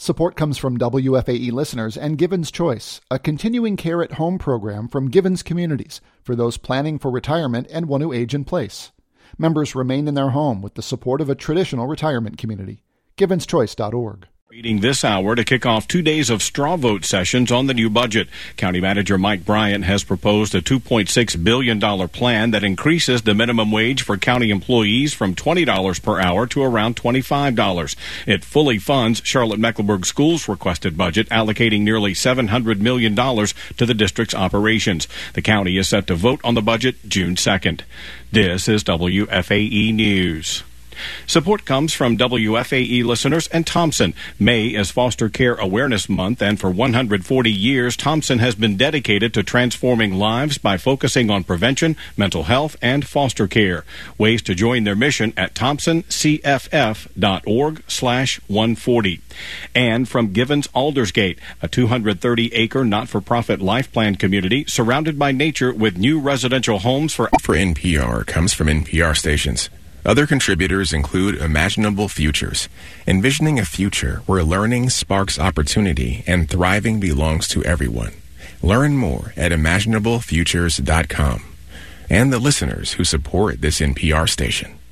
Support comes from WFAE listeners and Givens Choice, a continuing care at home program from Givens Communities for those planning for retirement and want to age in place. Members remain in their home with the support of a traditional retirement community. GivensChoice.org. Meeting this hour to kick off 2 days of straw vote sessions on the new budget. County Manager Mike Bryant has proposed a $2.6 billion plan that increases the minimum wage for county employees from $20 per hour to around $25. It fully funds Charlotte-Mecklenburg Schools' requested budget, allocating nearly $700 million to the district's operations. The county is set to vote on the budget June 2nd. This is WFAE News. Support comes from WFAE listeners and Thompson. May is Foster Care Awareness Month, and for 140 years, Thompson has been dedicated to transforming lives by focusing on prevention, mental health, and foster care. Ways to join their mission at thompsoncff.org/140. And from Givens Aldersgate, a 230-acre not-for-profit life plan community surrounded by nature with new residential homes for NPR comes from NPR stations. Other contributors include Imaginable Futures, envisioning a future where learning sparks opportunity and thriving belongs to everyone. Learn more at imaginablefutures.com. And the listeners who support this NPR station.